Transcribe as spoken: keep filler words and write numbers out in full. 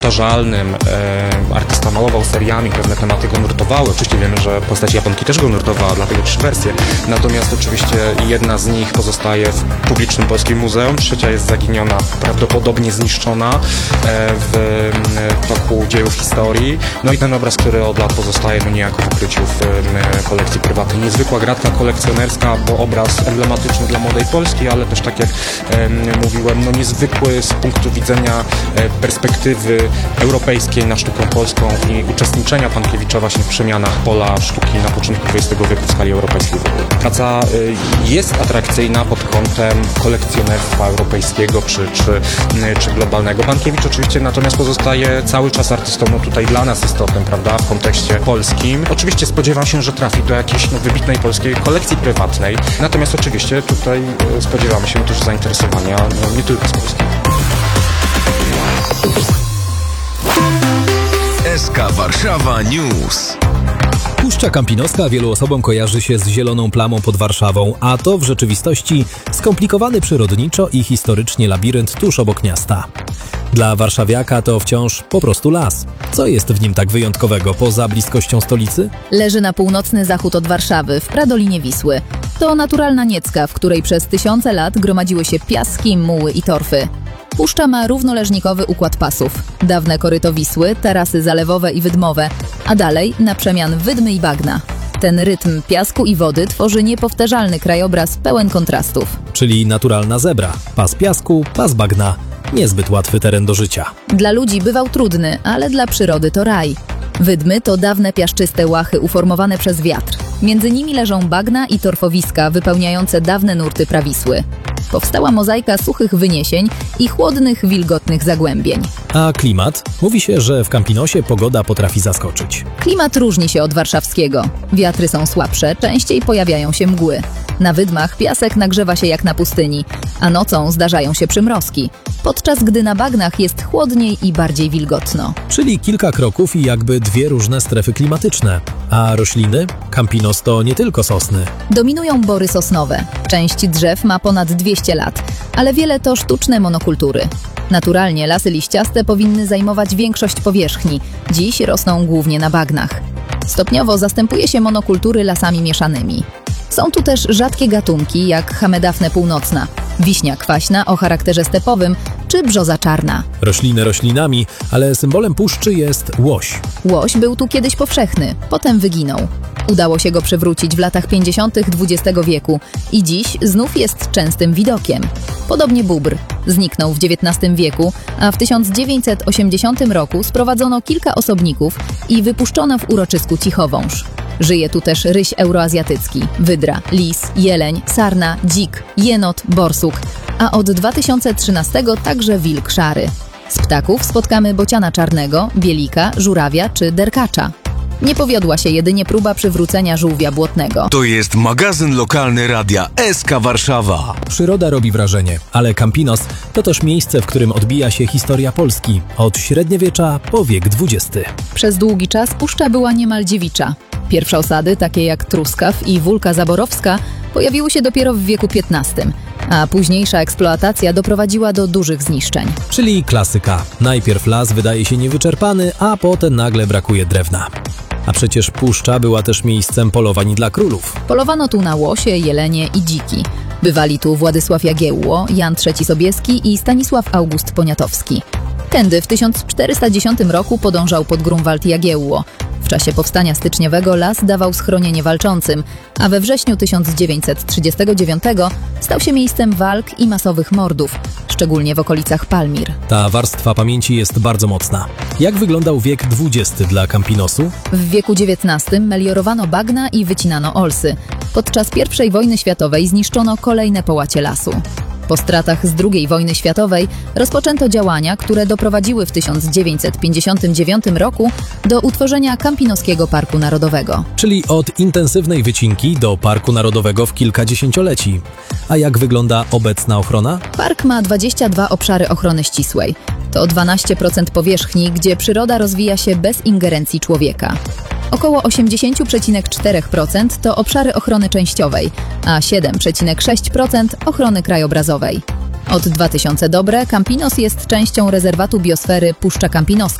niepowtarzalnym. E, artysta malował seriami, pewne tematy go nurtowały. Oczywiście wiemy, że postać Japonki też go nurtowała, dlatego trzy wersje. Natomiast oczywiście jedna z nich pozostaje w publicznym Polskim Muzeum, trzecia jest zaginiona, prawdopodobnie zniszczona e, w e, toku dziejów historii. No i ten obraz, który od lat pozostaje no niejako w ukryciu w e, kolekcji prywatnej. Niezwykła gratka kolekcjonerska, bo obraz emblematyczny dla młodej Polski, ale też tak jak e, mówiłem, no niezwykły z punktu widzenia e, perspektywy europejskiej na sztukę polską i uczestniczenia Pankiewicza właśnie w przemianach pola sztuki na początku dwudziestego wieku w skali europejskiej w ogóle. Praca y, jest atrakcyjna pod kątem kolekcjonerstwa europejskiego czy, czy, czy globalnego. Pankiewicz oczywiście natomiast pozostaje cały czas artystą, no tutaj dla nas istotnym, prawda, w kontekście polskim. Oczywiście spodziewam się, że trafi do jakiejś no, wybitnej polskiej kolekcji prywatnej, natomiast oczywiście tutaj y, spodziewamy się też zainteresowania no, nie tylko z Polski. S K Warszawa News. Puszcza Kampinoska wielu osobom kojarzy się z zieloną plamą pod Warszawą, a to w rzeczywistości skomplikowany przyrodniczo i historycznie labirynt tuż obok miasta. Dla warszawiaka to wciąż po prostu las. Co jest w nim tak wyjątkowego poza bliskością stolicy? Leży na północny zachód od Warszawy, w pradolinie Wisły. To naturalna niecka, w której przez tysiące lat gromadziły się piaski, muły i torfy. Puszcza ma równoleżnikowy układ pasów. Dawne koryto Wisły, tarasy zalewowe i wydmowe, a dalej na przemian wydmy i bagna. Ten rytm piasku i wody tworzy niepowtarzalny krajobraz pełen kontrastów. Czyli naturalna zebra. Pas piasku, pas bagna. Niezbyt łatwy teren do życia. Dla ludzi bywał trudny, ale dla przyrody to raj. Wydmy to dawne piaszczyste łachy uformowane przez wiatr. Między nimi leżą bagna i torfowiska wypełniające dawne nurty prawisły. Powstała mozaika suchych wyniesień i chłodnych, wilgotnych zagłębień. A klimat? Mówi się, że w Kampinosie pogoda potrafi zaskoczyć. Klimat różni się od warszawskiego. Wiatry są słabsze, częściej pojawiają się mgły. Na wydmach piasek nagrzewa się jak na pustyni, a nocą zdarzają się przymrozki, podczas gdy na bagnach jest chłodniej i bardziej wilgotno. Czyli kilka kroków i jakby dwie różne strefy klimatyczne. A rośliny? Kampinos to nie tylko sosny. Dominują bory sosnowe. Część drzew ma ponad dwieście lat, ale wiele to sztuczne monokultury. Naturalnie lasy liściaste powinny zajmować większość powierzchni. Dziś rosną głównie na bagnach. Stopniowo zastępuje się monokultury lasami mieszanymi. Są tu też rzadkie gatunki jak Hamedafne północna, wiśnia kwaśna o charakterze stepowym czy brzoza czarna. Rośliny roślinami, ale symbolem puszczy jest łoś. Łoś był tu kiedyś powszechny, potem wyginął. Udało się go przywrócić w latach pięćdziesiątych dwudziestego wieku i dziś znów jest częstym widokiem. Podobnie bóbr. Zniknął w dziewiętnastym wieku, a w tysiąc dziewięćset osiemdziesiątym roku sprowadzono kilka osobników i wypuszczono w uroczysku Cichowąż. Żyje tu też ryś euroazjatycki, wydra, lis, jeleń, sarna, dzik, jenot, borsuk, a od dwa tysiące trzynastego także wilk szary. Z ptaków spotkamy bociana czarnego, bielika, żurawia czy derkacza. Nie powiodła się jedynie próba przywrócenia żółwia błotnego. To jest magazyn lokalny radia S K Warszawa. Przyroda robi wrażenie, ale Kampinos to też miejsce, w którym odbija się historia Polski od średniowiecza po wiek dwudziesty. Przez długi czas puszcza była niemal dziewicza. Pierwsze osady, takie jak Truskaw i Wólka Zaborowska, pojawiły się dopiero w wieku piętnastym, a późniejsza eksploatacja doprowadziła do dużych zniszczeń. Czyli klasyka. Najpierw las wydaje się niewyczerpany, a potem nagle brakuje drewna. A przecież puszcza była też miejscem polowań dla królów. Polowano tu na łosie, jelenie i dziki. Bywali tu Władysław Jagiełło, Jan trzeci Sobieski i Stanisław August Poniatowski. Tędy w tysiąc czterysta dziesiątym roku podążał pod Grunwald Jagiełło. W czasie powstania styczniowego las dawał schronienie walczącym, a we wrześniu tysiąc dziewięćset trzydziestego dziewiątego stał się miejscem walk i masowych mordów, szczególnie w okolicach Palmir. Ta warstwa pamięci jest bardzo mocna. Jak wyglądał wiek dwudziesty dla Kampinosu? W wieku dziewiętnastym meliorowano bagna i wycinano olsy. Podczas pierwszej wojny światowej zniszczono kolejne połacie lasu. Po stratach z drugiej wojny światowej rozpoczęto działania, które doprowadziły w tysiąc dziewięćset pięćdziesiątym dziewiątym roku do utworzenia Kampinoskiego Parku Narodowego. Czyli od intensywnej wycinki do Parku Narodowego w kilka dziesięcioleci. A jak wygląda obecna ochrona? Park ma dwadzieścia dwa obszary ochrony ścisłej. To dwanaście procent powierzchni, gdzie przyroda rozwija się bez ingerencji człowieka. Około osiemdziesiąt przecinek cztery procent to obszary ochrony częściowej, a siedem przecinek sześć procent ochrony krajobrazowej. Od dwa tysiące dobre Kampinos jest częścią rezerwatu biosfery Puszcza Kampinoska.